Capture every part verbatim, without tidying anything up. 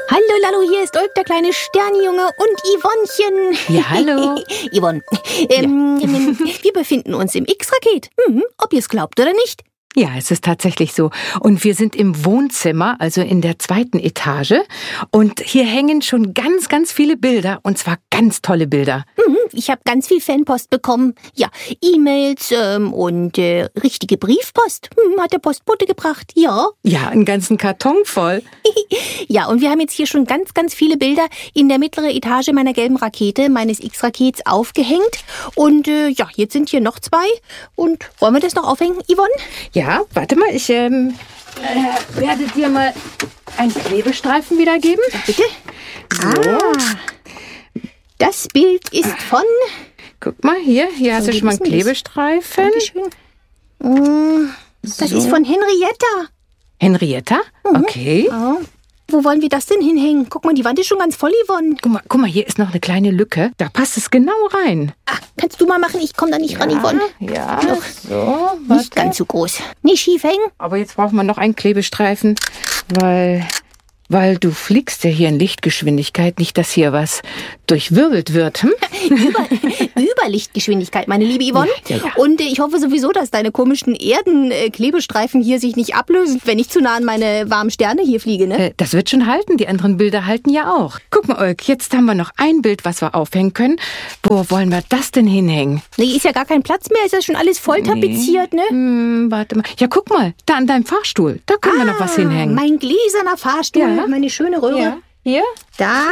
Hallo Lalo, hier ist Ulk, der kleine Sternjunge und Yvonnechen. Ja, hallo. Yvonne, ähm, ja. ähm, wir befinden uns im X-Raket. Hm, ob ihr es glaubt oder nicht. Ja, es ist tatsächlich so. Und wir sind im Wohnzimmer, also in der zweiten Etage. Und hier hängen schon ganz, ganz viele Bilder. Und zwar ganz tolle Bilder. Mhm, ich habe ganz viel Fanpost bekommen. Ja, E-Mails ähm, und äh, richtige Briefpost. Hm, hat der Postbote gebracht. Ja. Ja, einen ganzen Karton voll. Ja, und wir haben jetzt hier schon ganz, ganz viele Bilder in der mittleren Etage meiner gelben Rakete, meines X-Rakets, aufgehängt. Und äh, ja, jetzt sind hier noch zwei. Und wollen wir das noch aufhängen, Yvonne? Ja, warte mal, ich ähm, äh, werde dir mal einen Klebestreifen wiedergeben. Ja, bitte. So. Ah, das Bild ist von... Guck mal, hier, hier hast So, du schon mal einen wie ist denn das? Klebestreifen. Dankeschön. Mm, Das So. ist von Henrietta. Henrietta? Okay. Oh. Wo wollen wir das denn hinhängen? Guck mal, die Wand ist schon ganz voll, Yvonne. Guck mal, guck mal, hier ist noch eine kleine Lücke. Da passt es genau rein. Ah, kannst du mal machen? Ich komme da nicht ran, Yvonne. Ja, Doch. so. Nicht warte. ganz so groß. Nicht schief hängen. Aber jetzt braucht man noch einen Klebestreifen, weil, weil du fliegst ja hier in Lichtgeschwindigkeit. Nicht, dass hier was durchwirbelt wird. Hm? Über, Überlichtgeschwindigkeit, meine liebe Yvonne. Ja, ja, ja. Und äh, ich hoffe sowieso, dass deine komischen Erden-Klebestreifen hier sich nicht ablösen, wenn ich zu nah an meine warmen Sterne hier fliege, ne? Äh, Das wird schon halten. Die anderen Bilder halten ja auch. Guck mal, Ulk, jetzt haben wir noch ein Bild, was wir aufhängen können. Wo wollen wir das denn hinhängen? Nee, ist ja gar kein Platz mehr. Ist ja schon alles voll tapeziert, ne? Hm, warte mal. Ja, guck mal, da an deinem Fahrstuhl. Da können wir noch was hinhängen. Mein gläserner Fahrstuhl, Ja. meine schöne Röhre. Ja, hier? Da,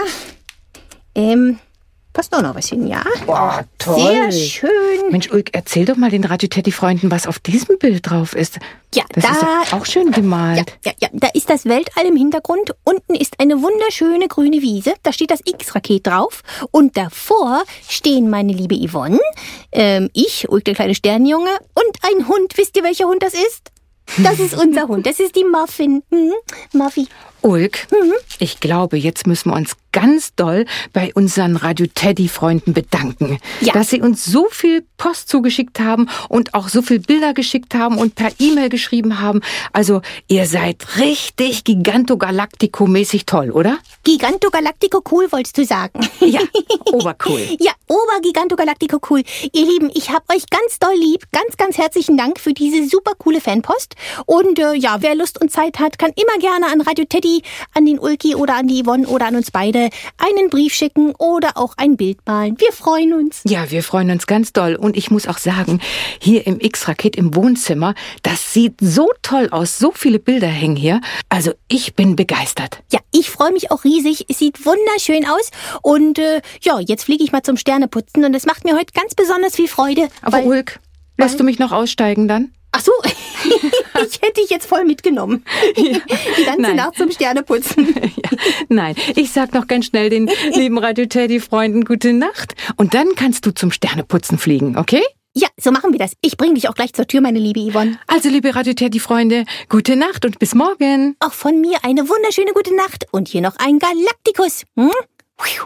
ähm, passt auch noch was hin, ja? Boah, Sehr schön. Mensch, Ulk, erzähl doch mal den Radio-Teddy-Freunden, was auf diesem Bild drauf ist. Ja, Das da, ist doch auch schön ja, gemalt. ja, ja, da ist das Weltall im Hintergrund. Unten ist eine wunderschöne grüne Wiese. Da steht das X-Raket drauf. Und davor stehen meine liebe Yvonne, ähm, ich, Ulk, der kleine Sternjunge, und ein Hund. Wisst ihr, welcher Hund das ist? Das ist unser Hund. Das ist die Muffin. Hm? Muffy. Ulk, ich glaube, jetzt müssen wir uns ganz doll bei unseren Radio-Teddy-Freunden bedanken, Ja. dass sie uns so viel Post zugeschickt haben und auch so viel Bilder geschickt haben und per E-Mail geschrieben haben. Also, ihr seid richtig Gigantogalactico-mäßig toll, oder? Gigantogalactico cool, wolltest du sagen. Ja, obercool. Ja, Obergigantogalactico cool. Ihr Lieben, ich hab euch ganz doll lieb. Ganz, ganz herzlichen Dank für diese super coole Fanpost. Und äh, ja, wer Lust und Zeit hat, kann immer gerne an Radio Teddy, an den Ulki oder an die Yvonne oder an uns beide einen Brief schicken oder auch ein Bild malen. Wir freuen uns. Ja, wir freuen uns ganz doll. Und ich muss auch sagen, hier im X-Raket im Wohnzimmer, das sieht so toll aus. So viele Bilder hängen hier. Also ich bin begeistert. Ja, ich freue mich auch riesig. Es sieht wunderschön aus. Und äh, ja, jetzt fliege ich mal zum Sterneputzen und es macht mir heute ganz besonders viel Freude. Aber weil- Ulk, lässt du mich noch aussteigen dann? Ach so, ich hätte dich jetzt voll mitgenommen. Die ganze Nein. Nacht zum Sterneputzen. Ja, nein, ich sag noch ganz schnell den lieben Radio-Teddy-Freunden gute Nacht. Und dann kannst du zum Sterneputzen fliegen, okay? Ja, so machen wir das. Ich bringe dich auch gleich zur Tür, meine liebe Yvonne. Also, liebe Radio-Teddy-Freunde, gute Nacht und bis morgen. Auch von mir eine wunderschöne gute Nacht und hier noch ein Galaktikus. Hm?